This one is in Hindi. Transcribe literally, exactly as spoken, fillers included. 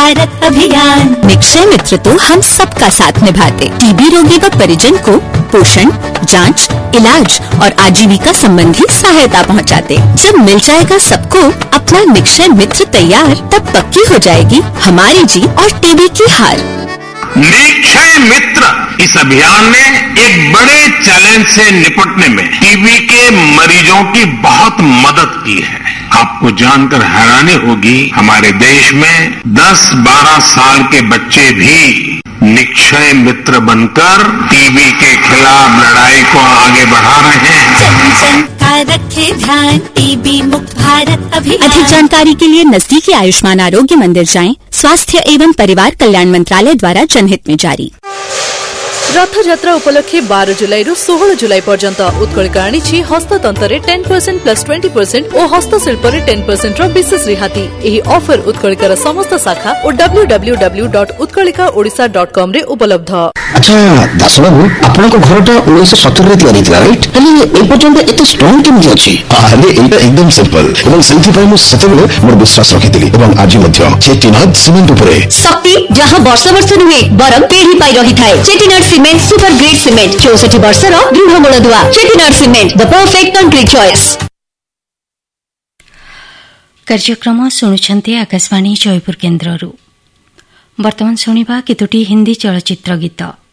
भारत अभियान। निक्षय मित्र तो हम सबका साथ निभाते, टीबी रोगी व परिजन को पोषण, जांच, इलाज और आजीविका संबंधी सहायता पहुंचाते। जब मिल जाएगा सबको अपना निक्षय मित्र तैयार, तब पक्की हो जाएगी हमारी जीत और टीबी की हार। निक्षय मित्र इस अभियान ने एक बड़े चैलेंज से निपटने में टीबी के मरीजों की बहुत मदद की है। आपको जानकर हैरानी होगी, हमारे देश में दस बारह साल के बच्चे भी निक्षय मित्र बनकर टीबी के खिलाफ लड़ाई को आगे बढ़ा रहे हैं। जन जन का रखे ध्यान, टीबी मुक्त भारत अभियान। अधिक जानकारी के लिए नजदीकी आयुष्मान आरोग्य मंदिर जाएं। स्वास्थ्य एवं परिवार कल्याण मंत्रालय द्वारा जनहित में जारी। रथयात्रा उपलक्षे बारह जुलाई रु सोलह जुलाई पर्यंत उत्कलिका आनी हस्ततंत्र ten percent plus twenty percent और हस्तशिल्प टेन परसेंट विशेष रिहाती। यही ऑफर उत्कलिकार समस्त शाखा और W W W dot Utkalika Odisha dot com रे उपलब्ध। अच्छा दास बाबू, आपन को घरटा उन्नीस सत्तर रे तयारी थिला राइट? हले ए पर्यंत एते स्ट्रांग केमि अछि? हले एटा एकदम सिंपल एवं सेंथि पय मु सतबेले मोर विश्वास रखिथिली एवं आज मध्य चेटीनाथ सीमेंट उपरे शक्ति जहां वर्ष वर्ष नुहे बरम पीढ़ी पाई रही थाए। चेटीनाथ सीमेंट सुपर ग्रेड सीमेंट चौसठ वर्ष दृढ़ मूलदुआ। चेटीनाथ cement the perfect concrete choice. कार्यक्रम शुणुछन्ते आकाशवाणी जयपुर केन्द्ररू। वर्तमान शुणिबा केतोटी हिंदी चलचित्र गीत।